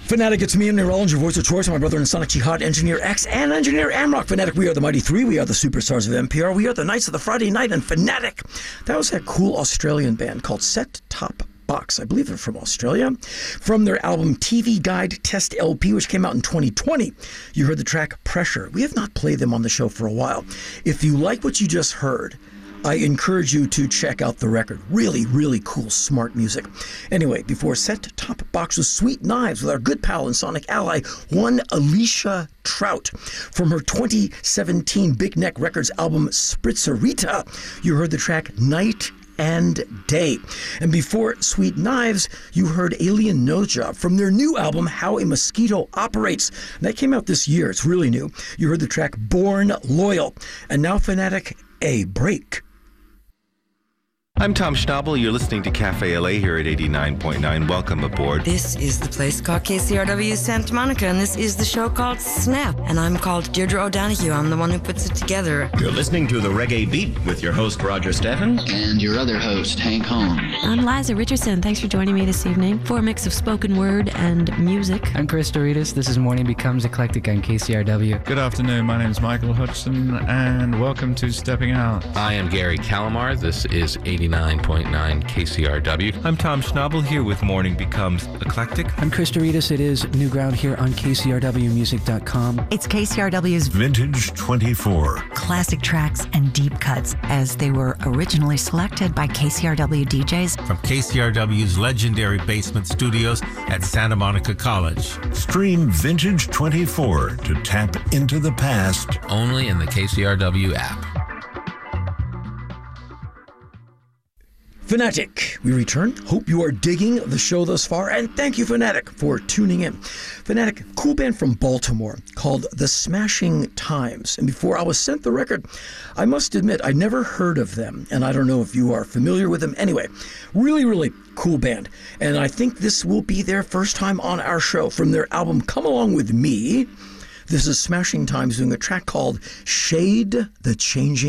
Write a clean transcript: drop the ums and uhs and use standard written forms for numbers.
Fanatic, it's me, Amir Rollins, your voice of choice, my brother and Sonic Jihad, Engineer X, and Engineer Amrock. Fanatic, we are the Mighty Three, we are the superstars of NPR, we are the Knights of the Friday Night, and Fanatic, that was that cool Australian band called Set Top Box. I believe they're from Australia. From their album TV Guide Test LP, which came out in 2020, you heard the track Pressure. We have not played them on the show for a while. If you like what you just heard, I encourage you to check out the record. Really, really cool, smart music. Anyway, before Set Top Box was Sweet Knives with our good pal and Sonic ally, one Alicia Trout. From her 2017 Big Neck Records album Spritzerita, you heard the track Night and Day. And before Sweet Knives, you heard Alien Nose Job from their new album, How a Mosquito Operates. And that came out this year. It's really new. You heard the track Born Loyal. And now, Fanatic, a break. I'm Tom Schnabel. You're listening to Cafe LA here at 89.9. Welcome aboard. This is the place called KCRW Santa Monica, and this is the show called Snap. And I'm called Deirdre O'Donoghue. I'm the one who puts it together. You're listening to The Reggae Beat with your host, Roger Steffens. And your other host, Hank Holmes. I'm Liza Richardson. Thanks for joining me this evening for a mix of spoken word and music. I'm Chris Doritas. This is Morning Becomes Eclectic on KCRW. Good afternoon. My name is Michael Hudson, and welcome to Stepping Out. I am Gary Calamar. This is 89.9 KCRW. I'm Tom Schnabel here with Morning Becomes Eclectic. I'm Chris Doritas. It is New Ground here on KCRWmusic.com. It's KCRW's Vintage 24. Classic tracks and deep cuts as they were originally selected by KCRW DJs. From KCRW's legendary basement studios at Santa Monica College. Stream Vintage 24 to tap into the past. Only in the KCRW app. Fanatic, we return. Hope you are digging the show thus far, and thank you, Fanatic, for tuning in. Fanatic, cool band from Baltimore called The Smashing Times. And before I was sent the record, I must admit I never heard of them, and I don't know if you are familiar with them. Anyway, really, really cool band. And I think this will be their first time on our show. From their album Come Along With Me, this is Smashing Times doing a track called Shade the Changing